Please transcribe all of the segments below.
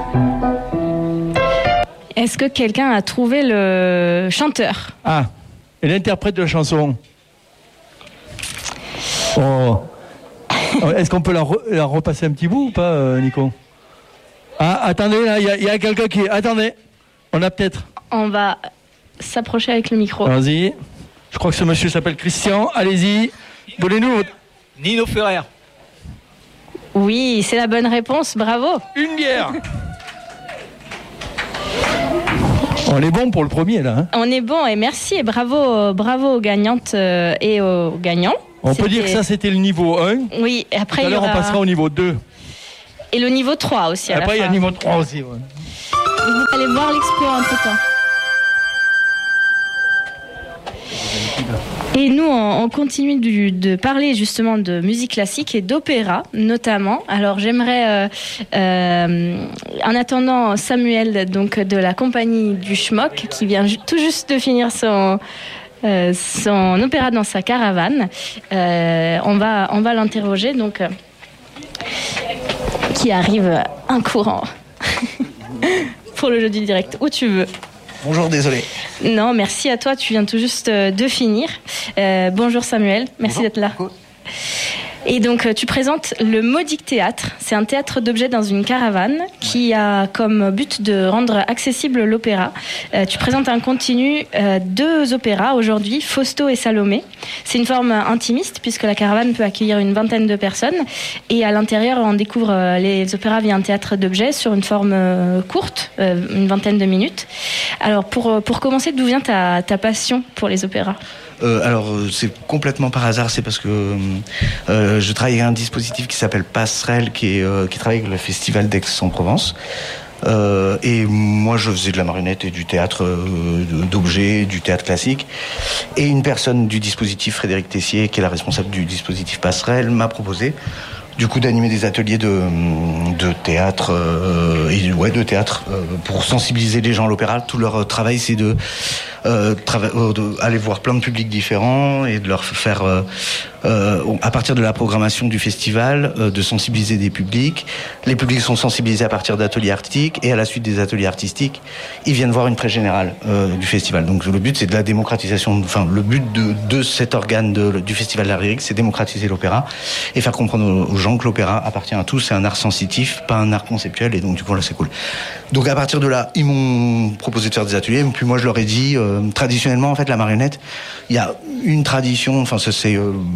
Est-ce que quelqu'un a trouvé le chanteur? Ah, et l'interprète de la chanson. Oh. Est-ce qu'on peut la repasser un petit bout ou pas, Nico? Ah, attendez, là, il y a quelqu'un qui... Attendez, on a peut-être... On va s'approcher avec le micro. Vas-y. Je crois que ce monsieur s'appelle Christian. Allez-y, donnez-nous... Nino Ferrer. Oui, c'est la bonne réponse, bravo. Une bière. On est bon pour le premier, là. Hein. On est bon, et merci, et bravo aux gagnantes et aux gagnants. On peut dire que ça, c'était le niveau 1. Oui, et après, tout à l'heure, on passera au niveau 2. Et le niveau 3 aussi, après, il y a le niveau 3 aussi, ouais. Vous allez voir l'expo entre-temps. Et nous, on continue de parler justement de musique classique et d'opéra, notamment. Alors, j'aimerais, en attendant Samuel, donc de la compagnie du Schmock, qui vient tout juste de finir son opéra dans sa caravane, on va l'interroger, donc qui arrive en courant pour le jeu du direct, où tu veux. Bonjour, désolé. Non, merci à toi, tu viens tout juste de finir. Bonjour Samuel, merci d'être là. Cool. Et donc tu présentes le Modique Théâtre. C'est un théâtre d'objets dans une caravane qui a comme but de rendre accessible l'opéra. Tu présentes un continu, 2 opéras aujourd'hui, Fausto et Salomé. C'est une forme intimiste puisque la caravane peut accueillir une vingtaine de personnes. Et à l'intérieur, on découvre les opéras via un théâtre d'objets sur une forme courte, une vingtaine de minutes. Alors pour commencer, d'où vient ta passion pour les opéras ? C'est complètement par hasard, c'est parce que je travaille avec un dispositif qui s'appelle Passerelle, qui travaille avec le festival d'Aix-en-Provence. Et moi je faisais de la marionnette et du théâtre d'objets, du théâtre classique. Et une personne du dispositif, Frédéric Tessier, qui est la responsable du dispositif Passerelle, m'a proposé du coup d'animer des ateliers de théâtre pour sensibiliser les gens à l'opéra. Tout leur travail, c'est de aller voir plein de publics différents et de leur faire à partir de la programmation du festival de sensibiliser des publics. Les publics sont sensibilisés à partir d'ateliers artistiques, et à la suite des ateliers artistiques, ils viennent voir une presse générale du festival. Donc le but, c'est de la démocratisation, le but de cet organe du festival de l'art lyrique, c'est démocratiser l'opéra et faire comprendre aux gens que l'opéra appartient à tous, c'est un art sensitif, pas un art conceptuel, et donc du coup là c'est cool. Donc à partir de là, ils m'ont proposé de faire des ateliers, et puis moi je leur ai dit, traditionnellement en fait la marionnette, il y a une tradition, ça c'est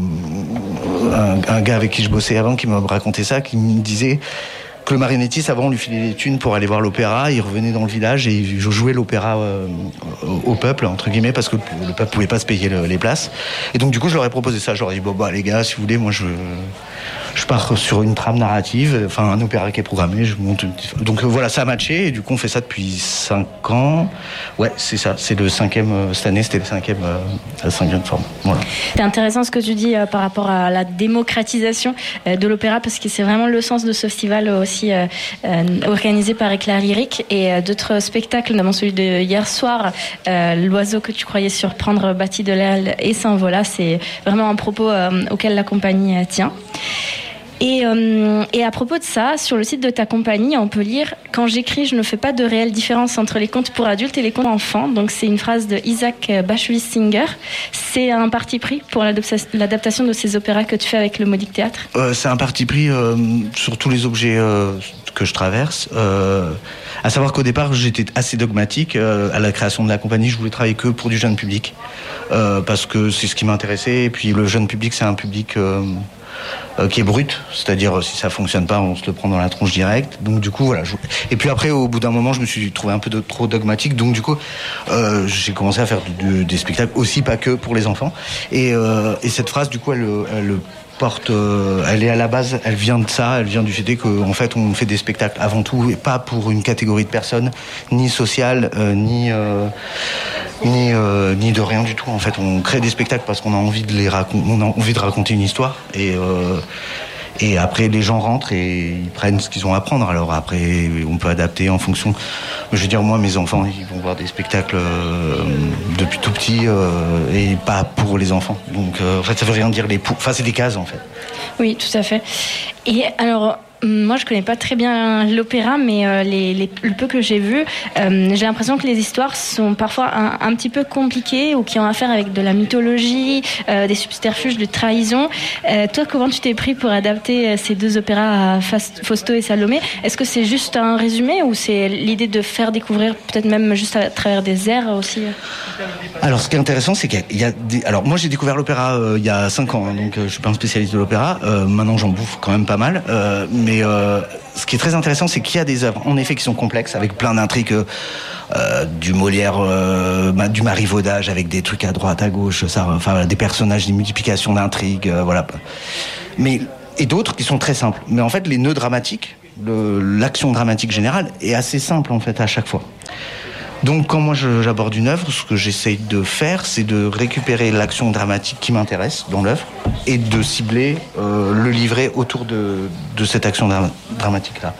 un gars avec qui je bossais avant qui m'a raconté ça, qui me disait que le marionnettiste, avant, on lui filait des thunes pour aller voir l'opéra, il revenait dans le village et il jouait l'opéra au peuple, entre guillemets, parce que le peuple pouvait pas se payer les places. Et donc du coup je leur ai proposé ça, je leur ai dit les gars, si vous voulez, moi je pars sur une trame narrative, un opéra qui est programmé, je monte donc voilà, ça a matché, et du coup on fait ça depuis 5 ans. Ouais, c'est ça, c'est le 5e, cette année c'était la 5e forme. Voilà. C'est intéressant ce que tu dis par rapport à la démocratisation de l'opéra, parce que c'est vraiment le sens de ce festival aussi organisé par Éclair Lyrique, et d'autres spectacles, notamment celui de hier soir, L'oiseau que tu croyais surprendre battit de l'aile et s'envola. C'est vraiment un propos auquel la compagnie tient. Et à propos de ça, sur le site de ta compagnie, on peut lire « Quand j'écris, je ne fais pas de réelle différence entre les contes pour adultes et les contes pour enfants ». Donc c'est une phrase de Isaac Bashevis-Singer. C'est un parti pris pour l'adaptation de ces opéras que tu fais avec le Modique Théâtre ? C'est un parti pris sur tous les objets que je traverse. À savoir qu'au départ, j'étais assez dogmatique. À la création de la compagnie, je voulais travailler que pour du jeune public. Parce que c'est ce qui m'intéressait. Et puis le jeune public, c'est un public qui est brut, c'est-à-dire si ça fonctionne pas, on se le prend dans la tronche directe. Donc du coup voilà. Et puis après, au bout d'un moment, je me suis trouvé un peu trop dogmatique. Donc du coup, j'ai commencé à faire des spectacles aussi, pas que pour les enfants. Et cette phrase, du coup, elle porte, elle est à la base, elle vient de ça, elle vient du fait qu'en fait on fait des spectacles avant tout et pas pour une catégorie de personnes, ni sociale, ni de rien du tout. En fait, on crée des spectacles parce qu'on a envie de raconter une histoire, et après les gens rentrent et ils prennent ce qu'ils ont à prendre. Alors après, on peut adapter en fonction. Je veux dire, moi, mes enfants, ils vont voir des spectacles depuis tout petit et pas pour les enfants. Donc en fait, ça veut rien dire c'est des cases en fait. Oui, tout à fait. Et alors, moi, je connais pas très bien l'opéra, mais le peu que j'ai vu, j'ai l'impression que les histoires sont parfois un petit peu compliquées ou qui ont affaire avec de la mythologie, des subterfuges, de trahison. Toi, comment tu t'es pris pour adapter ces deux opéras à Fausto et Salomé? Est-ce que c'est juste un résumé ou c'est l'idée de faire découvrir peut-être même juste à travers des airs aussi? Alors, ce qui est intéressant, c'est qu'il y a Alors, moi, j'ai découvert l'opéra il y a 5 ans, hein, donc je suis pas un spécialiste de l'opéra. Maintenant, j'en bouffe quand même pas mal. Mais ce qui est très intéressant, c'est qu'il y a des œuvres, en effet, qui sont complexes, avec plein d'intrigues, du Molière, du marivaudage, avec des trucs à droite, à gauche, enfin, des personnages, des multiplications d'intrigues, voilà. Et d'autres qui sont très simples. Mais en fait, les nœuds dramatiques, l'action dramatique générale est assez simple, en fait, à chaque fois. Donc, quand moi j'aborde une œuvre, ce que j'essaye de faire, c'est de récupérer l'action dramatique qui m'intéresse dans l'œuvre et de cibler le livret autour de cette action dramatique-là.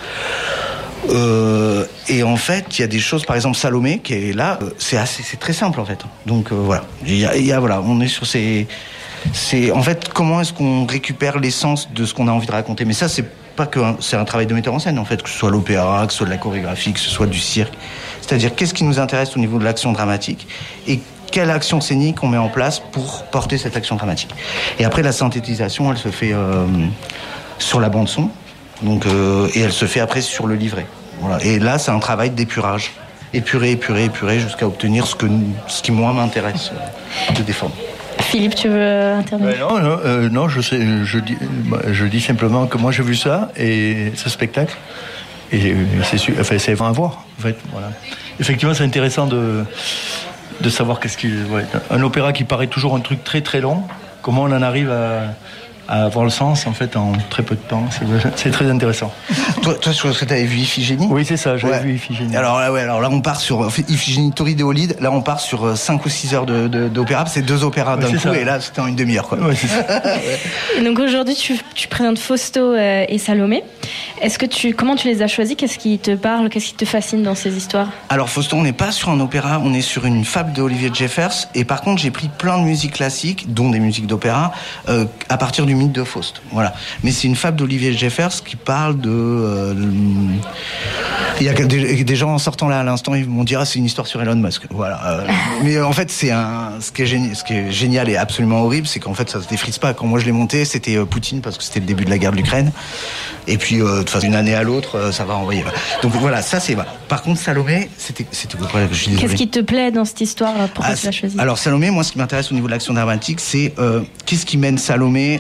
Et en fait, il y a des choses, par exemple Salomé, qui est là, c'est très simple en fait. Donc voilà, voilà, on est sur en fait, comment est-ce qu'on récupère l'essence de ce qu'on a envie de raconter. Mais ça, c'est pas que c'est un travail de metteur en scène en fait, que ce soit l'opéra, que ce soit de la chorégraphie, que ce soit du cirque. C'est-à-dire qu'est-ce qui nous intéresse au niveau de l'action dramatique et quelle action scénique on met en place pour porter cette action dramatique. Et après, la synthétisation, elle se fait sur la bande son, donc et elle se fait après sur le livret. Voilà. Et là, c'est un travail d'épurage, épurer jusqu'à obtenir ce qui moi m'intéresse de défendre. Philippe, tu veux intervenir? Non, je dis simplement que moi j'ai vu ça et ce spectacle et c'est vraiment à voir en fait. Voilà. Effectivement, c'est intéressant de savoir un opéra qui paraît toujours un truc très très long. Comment on en arrive à avoir le sens en fait en très peu de temps. C'est très intéressant. Toi, je pense que tu avais vu Iphigénie. Oui, c'est ça, j'avais vu Iphigénie. Alors là, on part sur Iphigénie Torideolide. Là, on part sur 5 ou 6 heures d'opéra. C'est 2 opéras d'un coup, ça. Et là, c'était en une demi-heure, quoi. Ouais, c'est ça. Et donc aujourd'hui, tu présentes Fausto et Salomé. Comment tu les as choisis? Qu'est-ce qui te parle? Qu'est-ce qui te fascine dans ces histoires? Alors Fausto, on n'est pas sur un opéra, on est sur une fable d'Olivier Jeffers. Et par contre, j'ai pris plein de musiques classiques, dont des musiques d'opéra, à partir du mythe de Faust. Voilà. Mais c'est une fable d'Olivier Jeffers qui parle de... Il y a des gens en sortant là à l'instant, ils vont dire c'est une histoire sur Elon Musk. Voilà. Mais en fait, ce qui est génial et absolument horrible, c'est qu'en fait, ça se défrise pas. Quand moi je l'ai monté, c'était Poutine parce que c'était le début de la guerre de l'Ukraine. Et puis, de façon d'une année à l'autre, ça va envoyer. Donc voilà, ça c'est... Voilà. Par contre, Salomé, c'était quoi que je suis désolé. Qu'est-ce qui te plaît dans cette histoire? Pourquoi tu l'as choisi? Alors Salomé, moi, ce qui m'intéresse au niveau de l'action dramatique, c'est qu'est-ce qui mène Salomé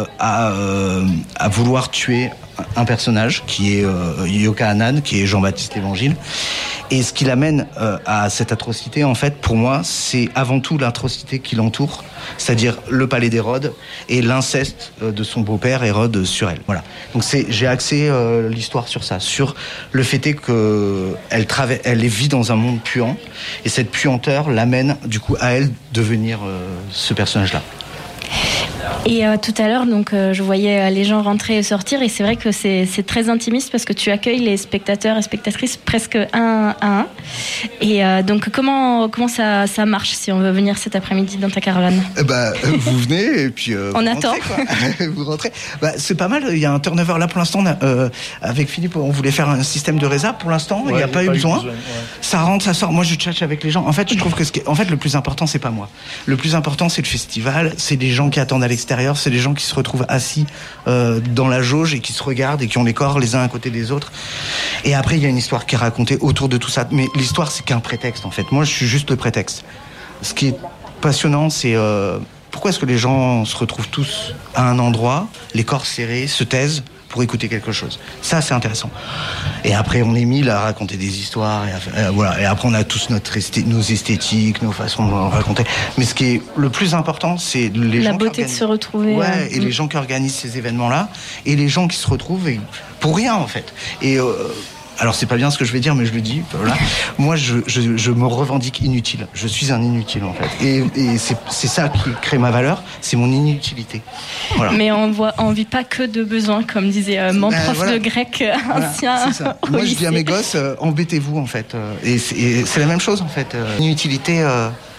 à vouloir tuer un personnage qui est Yochanan, qui est Jean-Baptiste l'Évangile. Et ce qui l'amène à cette atrocité, en fait, pour moi, c'est avant tout l'atrocité qui l'entoure, c'est-à-dire le palais d'Hérode et l'inceste de son beau-père Hérode sur elle. Voilà. Donc j'ai axé l'histoire sur ça, sur le fait elle vit dans un monde puant, et cette puanteur l'amène du coup à elle devenir ce personnage-là. Et tout à l'heure, donc, je voyais les gens rentrer et sortir, et c'est vrai que c'est très intimiste parce que tu accueilles les spectateurs et spectatrices presque un à un. Et donc, comment ça marche si on veut venir cet après-midi dans ta caravane? Vous venez et puis on attend. Vous rentrez. C'est pas mal. Il y a un turnover là pour l'instant. Avec Philippe, on voulait faire un système de résa. Pour l'instant, il n'y a pas eu besoin. Ouais. Ça rentre, ça sort. Moi, je tchatche avec les gens. En fait, je trouve que le plus important, c'est pas moi. Le plus important, c'est le festival. C'est les gens qui attendent à l'extérieur. C'est les gens qui se retrouvent assis dans la jauge et qui se regardent et qui ont les corps les uns à côté des autres. Et après, il y a une histoire qui est racontée autour de tout ça. Mais l'histoire, c'est qu'un prétexte, en fait. Moi, je suis juste le prétexte. Ce qui est passionnant, c'est pourquoi est-ce que les gens se retrouvent tous à un endroit, les corps serrés, se taisent pour écouter quelque chose. Ça, c'est intéressant. Et après, on est mis à raconter des histoires. Voilà. Et après, on a tous nos esthétiques, nos façons de raconter. Mais ce qui est le plus important, c'est les gens la beauté de se retrouver. Ouais, et les gens qui organisent ces événements-là, et les gens qui se retrouvent pour rien, en fait. Et alors, c'est pas bien ce que je vais dire, mais je le dis. Voilà. Moi, je me revendique inutile. Je suis un inutile, en fait. Et c'est ça qui crée ma valeur, c'est mon inutilité. Voilà. Mais on vit pas que de besoins, comme disait mon prof de grec ancien. C'est ça. Moi, je dis à mes gosses, embêtez-vous, en fait. Et c'est la même chose, en fait. Inutilité,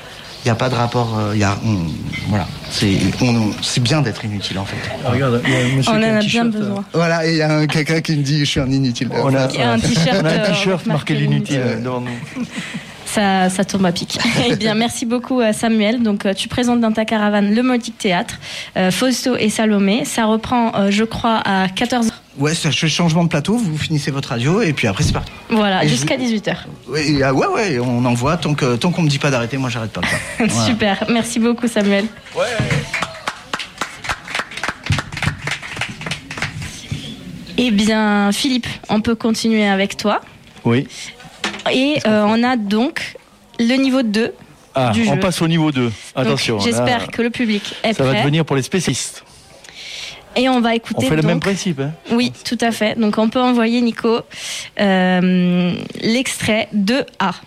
Il n'y a pas de rapport. Voilà. C'est bien d'être inutile en fait. Regarde, il y a un monsieur On qui a en un a t-shirt, bien besoin. Voilà, et il y a quelqu'un qui me dit je suis un inutile. On a Il y a un t-shirt, marqué l'inutile devant nous. Ça tombe à pic. Eh bien, merci beaucoup Samuel. Donc, tu présentes dans ta caravane le Modique Théâtre, Fausto et Salomé. Ça reprend, je crois, à 14h. Ouais, c'est un changement de plateau, vous finissez votre radio et puis après c'est parti. Voilà, jusqu'à 18h. Ouais, on envoie. Tant qu'on me dit pas d'arrêter, moi j'arrête pas le pas. Voilà. Super, merci beaucoup Samuel. Ouais. Eh bien, Philippe, on peut continuer avec toi. Oui. Et on a donc le niveau 2 du jeu. On passe au niveau 2. Attention. Donc, j'espère que le public est prêt. Ça va devenir pour les spécialistes. Et on va écouter. On fait le même principe. Hein. Oui, tout à fait. Donc on peut envoyer, Nico, l'extrait de A.